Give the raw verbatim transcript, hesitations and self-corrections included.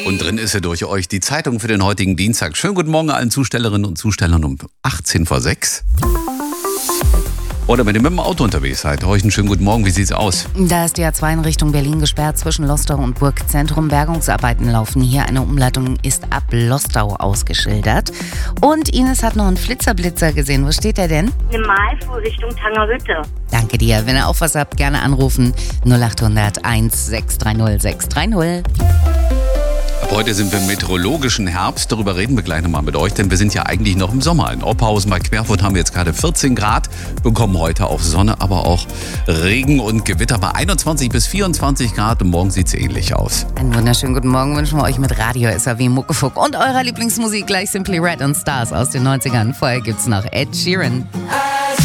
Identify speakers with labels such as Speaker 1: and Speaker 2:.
Speaker 1: Und drin ist ja durch euch die Zeitung für den heutigen Dienstag. Schönen guten Morgen allen Zustellerinnen und Zustellern um achtzehn vor sechs. Oder wenn ihr mit dem Auto unterwegs seid, euch einen schönen guten Morgen. Wie sieht's aus?
Speaker 2: Da ist die A zwei in Richtung Berlin gesperrt zwischen Lostau und Burgzentrum. Bergungsarbeiten laufen hier. Eine Umleitung ist ab Lostau ausgeschildert. Und Ines hat noch einen Flitzerblitzer gesehen. Wo steht der denn?
Speaker 3: Malfuhr Richtung Tangerhütte.
Speaker 2: Danke dir. Wenn ihr auch was habt, gerne anrufen. null acht hundert eins sechs drei null sechs drei null.
Speaker 1: Ab heute sind wir im meteorologischen Herbst. Darüber reden wir gleich nochmal mit euch, denn wir sind ja eigentlich noch im Sommer. In Oberhausen bei Querfurt haben wir jetzt gerade vierzehn Grad, bekommen heute auch Sonne, aber auch Regen und Gewitter bei einundzwanzig bis vierundzwanzig Grad und morgen sieht es ähnlich aus.
Speaker 2: Einen wunderschönen guten Morgen wünschen wir euch mit Radio S A W Muckefuck und eurer Lieblingsmusik gleich Simply Red und Stars aus den neunzigern. Vorher gibt's noch Ed Sheeran.